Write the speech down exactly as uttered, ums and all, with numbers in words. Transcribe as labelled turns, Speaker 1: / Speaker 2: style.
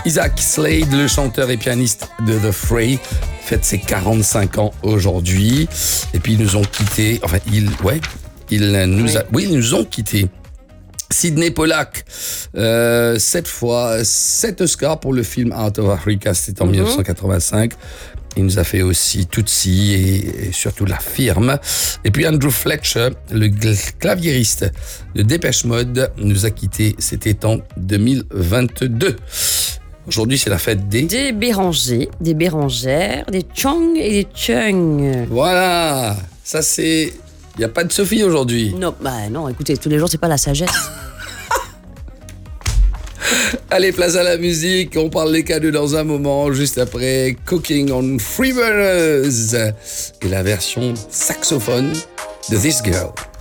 Speaker 1: Isaac Slade, le chanteur et pianiste de The Fray, fête ses quarante-cinq ans aujourd'hui. Et puis ils nous ont quittés, enfin, ils, ouais, ils nous,
Speaker 2: Oui.
Speaker 1: a, oui, ils nous ont quittés. Sidney Pollack, euh, sept fois, sept Oscars pour le film Out of Africa, c'était en
Speaker 2: Mhm.
Speaker 1: dix-neuf cent quatre-vingt-cinq. Il nous a fait aussi Tootsie et, et surtout La Firme. Et puis Andrew Fletcher, le gl- claviériste de Dépêche Mode, nous a quittés, c'était en deux mille vingt-deux. Aujourd'hui, c'est la fête des...
Speaker 2: Des Bérangers, des Bérangères, des Chong et des Chung.
Speaker 1: Voilà, ça c'est... Il n'y a pas de Sophie aujourd'hui.
Speaker 2: Non, bah non, écoutez, tous les jours, c'est pas la sagesse.
Speaker 1: Allez, place à la musique, on parle les cadeaux dans un moment, juste après Cooking on Freeburners et la version saxophone de This Girl.